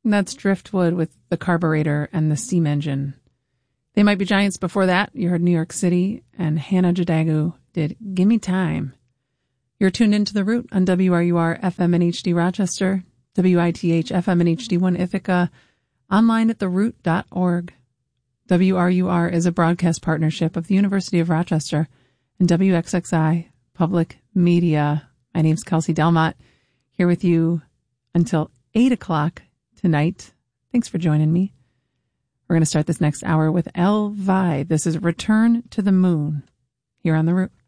That's Driftwood with The Carburetor and The Steam Engine. They Might Be Giants before that. You heard New York City, and Hannah Jadagu did Gimme Time. You're tuned into The Root on WRUR FM and HD Rochester, WITH FM and HD1 Ithaca, online at theroot.org. WRUR is a broadcast partnership of the University of Rochester and WXXI Public Media. My name's Kelsey Delmott, here with you until 8 o'clock tonight. Thanks for joining me. We're going to start this next hour with El Vi. This is Return to the Moon here on The Root.